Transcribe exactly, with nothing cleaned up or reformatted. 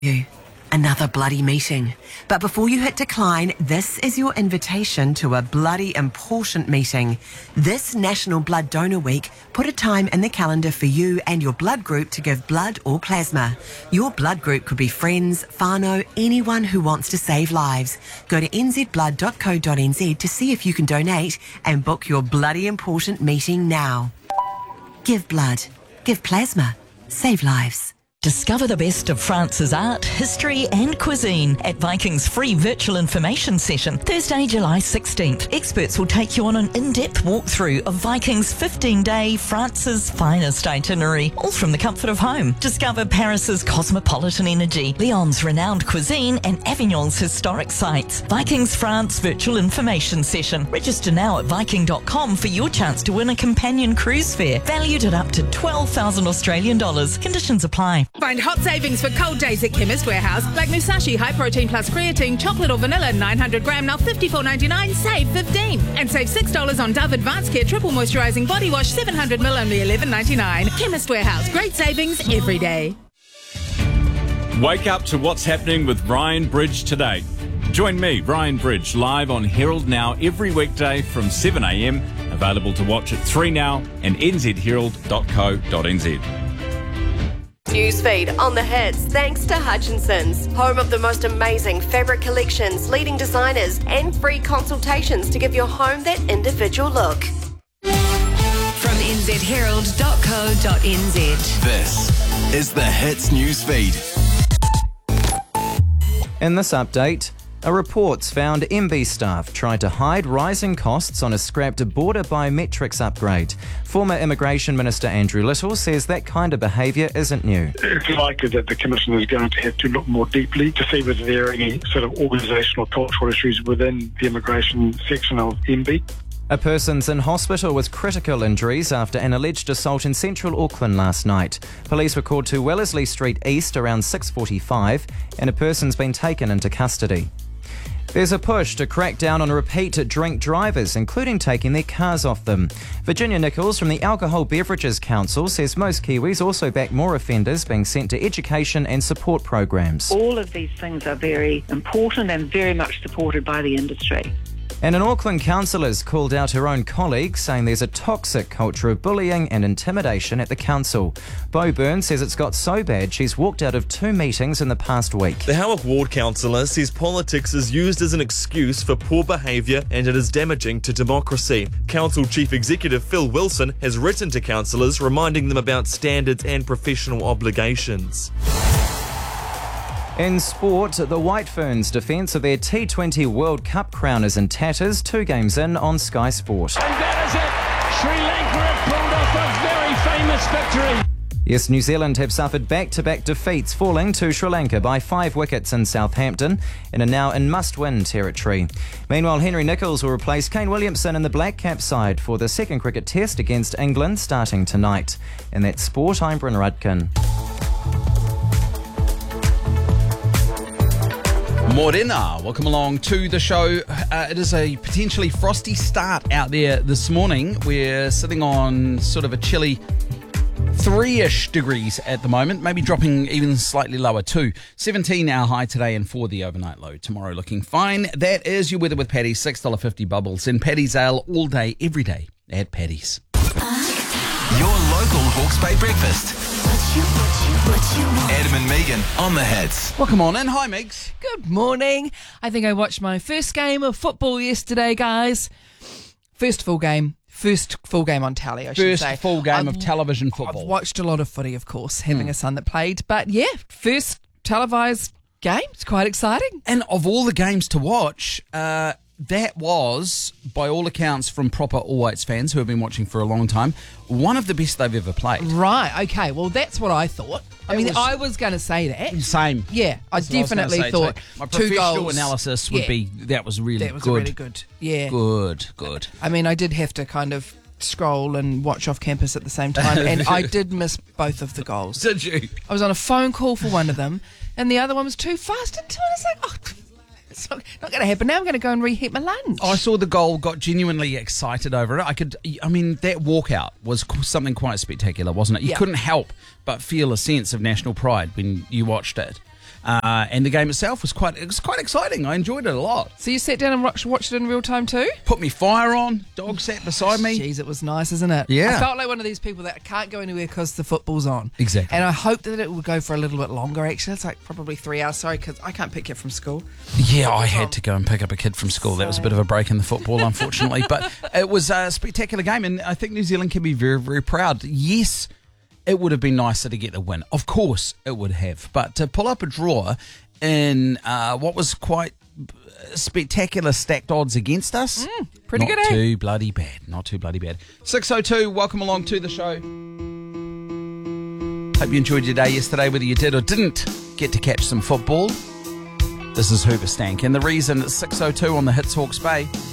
You. Another bloody meeting. But before you hit decline, this is your invitation to a bloody important meeting. This National Blood Donor Week put a time in the calendar for you and your blood group to give blood or plasma. Your blood group could be friends, whānau, anyone who wants to save lives. Go to n z blood dot co dot n z to see if you can donate and book your bloody important meeting now. Give blood. Give plasma. Save lives. Discover the best of France's art, history and cuisine at Viking's free virtual information session, Thursday, July sixteenth. Experts will take you on an in-depth walkthrough of Viking's fifteen-day France's finest itinerary, all from the comfort of home. Discover Paris's cosmopolitan energy, Lyon's renowned cuisine and Avignon's historic sites. Viking's France virtual information session. Register now at viking dot com for your chance to win a companion cruise fare, valued at up to twelve thousand Australian dollars. Conditions apply. Find hot savings for cold days at Chemist Warehouse. Like Musashi High Protein Plus Creatine, chocolate or vanilla, nine hundred gram, now fifty-four ninety-nine, save fifteen. And save six dollars on Dove Advanced Care Triple Moisturising Body Wash, seven hundred milliliters, only eleven ninety-nine. Chemist Warehouse, great savings every day. Wake up to what's happening with Ryan Bridge today. Join me, Ryan Bridge, live on Herald Now every weekday from seven a m. Available to watch at three now and n z herald dot co dot n z. Newsfeed on the hits thanks to Hutchinson's, home of the most amazing fabric collections, leading designers and free consultations to give your home that individual look. From n z herald dot co dot n z. This is the Hits Newsfeed. In this update, a report's found M B staff tried to hide rising costs on a scrapped border biometrics upgrade. Former Immigration Minister Andrew Little says that kind of behaviour isn't new. It's likely that the Commission is going to have to look more deeply to see whether there are any sort of organisational cultural issues within the immigration section of M B. A person's in hospital with critical injuries after an alleged assault in central Auckland last night. Police were called to Wellesley Street East around six forty-five and a person's been taken into custody. There's a push to crack down on repeat drink drivers, including taking their cars off them. Virginia Nichols from the Alcohol Beverages Council says most Kiwis also back more offenders being sent to education and support programs. All of these things are very important and very much supported by the industry. And an Auckland councillor's called out her own colleague, saying there's a toxic culture of bullying and intimidation at the council. Bo Byrne says it's got so bad she's walked out of two meetings in the past week. The Howick Ward councillor says politics is used as an excuse for poor behaviour and it is damaging to democracy. Council Chief Executive Phil Wilson has written to councillors reminding them about standards and professional obligations. In sport, the White Ferns' defence of their T twenty World Cup crown is in tatters, two games in on Sky Sport. And that is it. Sri Lanka have pulled off a very famous victory. Yes, New Zealand have suffered back-to-back defeats, falling to Sri Lanka by five wickets in Southampton and are now in must-win territory. Meanwhile, Henry Nicholls will replace Kane Williamson in the Black Cap side for the second cricket test against England starting tonight. In that sport, I'm Bryn Rudkin. Morena, welcome along to the show. Uh, it is a potentially frosty start out there this morning. We're sitting on sort of a chilly three-ish degrees at the moment, maybe dropping even slightly lower too. seventeen our high today and for the overnight low. Tomorrow looking fine. That is your weather with Paddy's, six dollars fifty bubbles in Paddy's Ale all day, every day at Paddy's. Your local Hawke's Bay breakfast. What you, what you, what you want. Adam and Megan on the hits. Welcome on in. Hi, Megs. Good morning. I think I watched my first game of football yesterday, guys. First full game. First full game on telly, I should First say. First full game I've, of television football. I've watched a lot of footy, of course, having mm. a son that played. But yeah, first televised game. It's quite exciting. And of all the games to watch, uh, that was, by all accounts from proper All Whites fans who have been watching for a long time, one of the best they've ever played. Right, okay. Well, that's what I thought. I It mean, was- I was going to say that. Same. Yeah, I That's what I was gonna definitely say thought too. My two professional goals. analysis would Yeah. be that was really That was good. really good. Yeah. Good, good. I mean, I did have to kind of scroll and watch off campus at the same time, and I did miss both of the goals. Did you? I was on a phone call for one of them, and the other one was too fast into it. I was like, oh, it's not, not going to happen now. I'm going to go and reheat my lunch. I saw the goal, got genuinely excited over it. I could, I mean, that walkout was qu- something quite spectacular, wasn't it? You Yeah. couldn't help but feel a sense of national pride when you watched it. Uh, and the game itself was quite it was quite exciting. I enjoyed it a lot. So you sat down and watched, watched it in real time too? Put me fire on. Dog sat beside me. Jeez, it was nice, isn't it? Yeah. I felt like one of these people that can't go anywhere because the football's on. Exactly. And I hope that it would go for a little bit longer, actually. It's like probably three hours. Sorry, because I can't pick you up from school. Yeah, I had to go and pick up a kid from school. That was a bit of a break in the football, unfortunately. But it was a spectacular game, and I think New Zealand can be very, very proud. Yes, it would have been nicer to get the win. Of course it would have. But to pull up a draw in uh, what was quite spectacular stacked odds against us. Mm, pretty not good, eh? too bloody bad. Not too bloody bad. six oh two, welcome along to the show. Hope you enjoyed your day yesterday, whether you did or didn't get to catch some football. This is Hoobastank, and the reason it's six oh two on the Hits Hawke's Bay